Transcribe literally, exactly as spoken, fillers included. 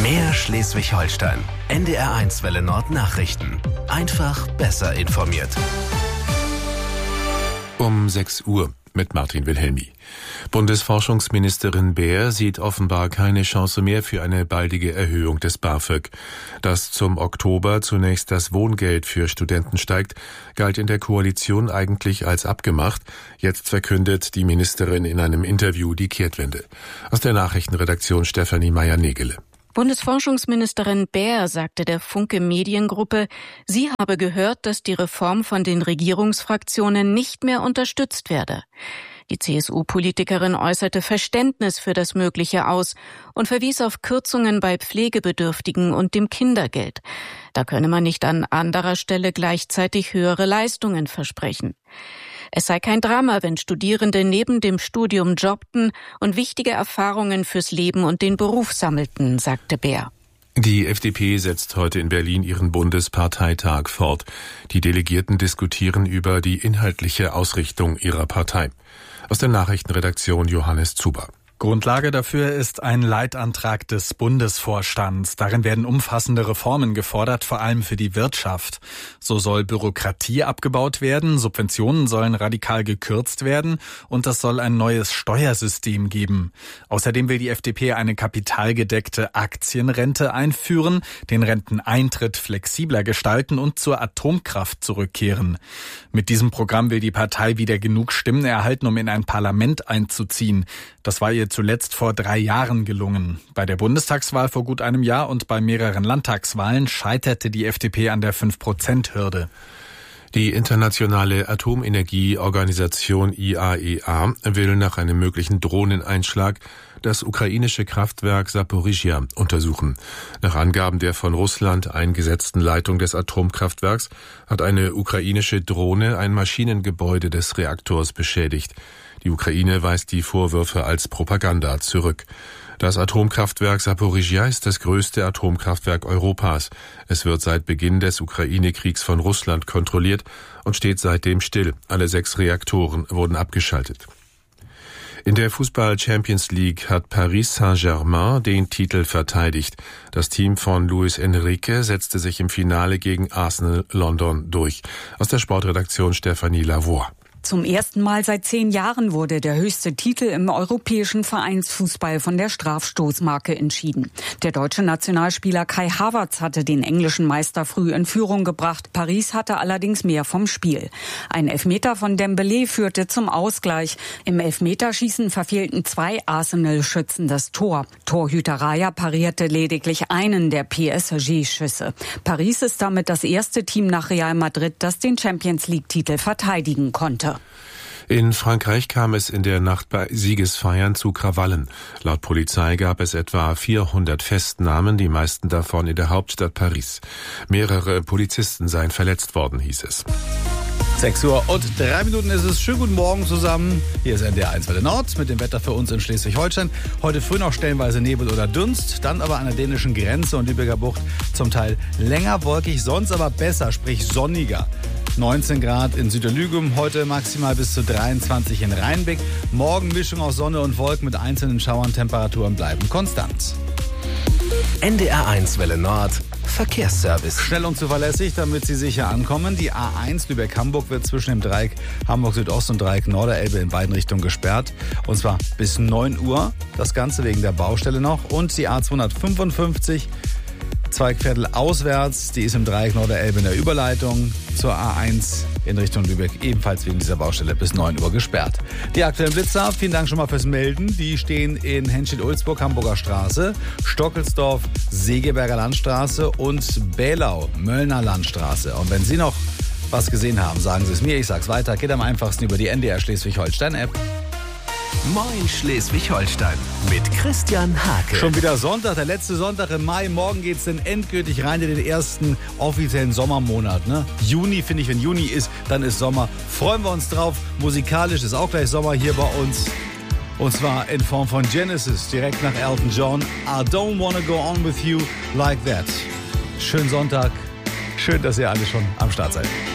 Mehr Schleswig-Holstein. N D R eins Welle Nord Nachrichten. Einfach besser informiert. Um sechs Uhr mit Martin Wilhelmi. Bundesforschungsministerin Baer sieht offenbar keine Chance mehr für eine baldige Erhöhung des BAföG. Dass zum Oktober zunächst das Wohngeld für Studenten steigt, galt in der Koalition eigentlich als abgemacht. Jetzt verkündet die Ministerin in einem Interview die Kehrtwende. Aus der Nachrichtenredaktion Stefanie Meyer-Negele. Bundesforschungsministerin Baer sagte der Funke Mediengruppe, sie habe gehört, dass die Reform von den Regierungsfraktionen nicht mehr unterstützt werde. Die C S U-Politikerin äußerte Verständnis für das Mögliche aus und verwies auf Kürzungen bei Pflegebedürftigen und dem Kindergeld. Da könne man nicht an anderer Stelle gleichzeitig höhere Leistungen versprechen. Es sei kein Drama, wenn Studierende neben dem Studium jobbten und wichtige Erfahrungen fürs Leben und den Beruf sammelten, sagte Baer. Die F D P setzt heute in Berlin ihren Bundesparteitag fort. Die Delegierten diskutieren über die inhaltliche Ausrichtung ihrer Partei. Aus der Nachrichtenredaktion Johannes Zuber. Grundlage dafür ist ein Leitantrag des Bundesvorstands. Darin werden umfassende Reformen gefordert, vor allem für die Wirtschaft. So soll Bürokratie abgebaut werden, Subventionen sollen radikal gekürzt werden und es soll ein neues Steuersystem geben. Außerdem will die F D P eine kapitalgedeckte Aktienrente einführen, den Renteneintritt flexibler gestalten und zur Atomkraft zurückkehren. Mit diesem Programm will die Partei wieder genug Stimmen erhalten, um in ein Parlament einzuziehen. Das war ihr zuletzt vor drei Jahren gelungen. Bei der Bundestagswahl vor gut einem Jahr und bei mehreren Landtagswahlen scheiterte die F D P an der fünf Prozent Hürde. Die internationale Atomenergieorganisation I A E A will nach einem möglichen Drohneneinschlag das ukrainische Kraftwerk Saporizhia untersuchen. Nach Angaben der von Russland eingesetzten Leitung des Atomkraftwerks hat eine ukrainische Drohne ein Maschinengebäude des Reaktors beschädigt. Die Ukraine weist die Vorwürfe als Propaganda zurück. Das Atomkraftwerk Saporizhia ist das größte Atomkraftwerk Europas. Es wird seit Beginn des Ukraine-Kriegs von Russland kontrolliert und steht seitdem still. Alle sechs Reaktoren wurden abgeschaltet. In der Fußball-Champions League hat Paris Saint-Germain den Titel verteidigt. Das Team von Luis Enrique setzte sich im Finale gegen Arsenal London durch. Aus der Sportredaktion Stefanie Lavoie. Zum ersten Mal seit zehn Jahren wurde der höchste Titel im europäischen Vereinsfußball von der Strafstoßmarke entschieden. Der deutsche Nationalspieler Kai Havertz hatte den englischen Meister früh in Führung gebracht. Paris hatte allerdings mehr vom Spiel. Ein Elfmeter von Dembélé führte zum Ausgleich. Im Elfmeterschießen verfehlten zwei Arsenal-Schützen das Tor. Torhüter Raya parierte lediglich einen der P S G-Schüsse. Paris ist damit das erste Team nach Real Madrid, das den Champions-League-Titel verteidigen konnte. In Frankreich kam es in der Nacht bei Siegesfeiern zu Krawallen. Laut Polizei gab es etwa vierhundert Festnahmen, die meisten davon in der Hauptstadt Paris. Mehrere Polizisten seien verletzt worden, hieß es. sechs Uhr und drei Minuten ist es. Schönen guten Morgen zusammen. Hier ist N D R eins Welle Nord mit dem Wetter für uns in Schleswig-Holstein. Heute früh noch stellenweise Nebel oder Dunst, dann aber an der dänischen Grenze und Lübecker Bucht zum Teil länger wolkig, sonst aber besser, sprich sonniger. neunzehn Grad in Süderlügum, heute maximal bis zu dreiundzwanzig in Rheinbeck. Morgen Mischung aus Sonne und Wolken mit einzelnen Schauern, Temperaturen bleiben konstant. N D R eins Welle Nord Verkehrsservice. Schnell und zuverlässig, damit Sie sicher ankommen. Die A eins Lübeck-Hamburg wird zwischen dem Dreieck Hamburg-Südost und Dreieck Norderelbe in beiden Richtungen gesperrt. Und zwar bis neun Uhr. Das Ganze wegen der Baustelle noch. Und die A zweihundertfünfundfünfzig Zweigviertel auswärts, die ist im Dreieck Norderelbe in der Überleitung zur A eins in Richtung Lübeck, ebenfalls wegen dieser Baustelle bis neun Uhr gesperrt. Die aktuellen Blitzer, vielen Dank schon mal fürs Melden, die stehen in Henstedt-Ulzburg, Hamburger Straße, Stockelsdorf, Segeberger Landstraße und Behlau, Möllner Landstraße. Und wenn Sie noch was gesehen haben, sagen Sie es mir, ich sag's weiter, geht am einfachsten über die N D R Schleswig-Holstein-App. Moin Schleswig-Holstein mit Christian Hake. Schon wieder Sonntag, der letzte Sonntag im Mai. Morgen geht's dann endgültig rein in den ersten offiziellen Sommermonat. Ne? Juni, finde ich, wenn Juni ist, dann ist Sommer. Freuen wir uns drauf. Musikalisch ist auch gleich Sommer hier bei uns. Und zwar in Form von Genesis, direkt nach Elton John. I don't wanna go on with you like that. Schönen Sonntag. Schön, dass ihr alle schon am Start seid.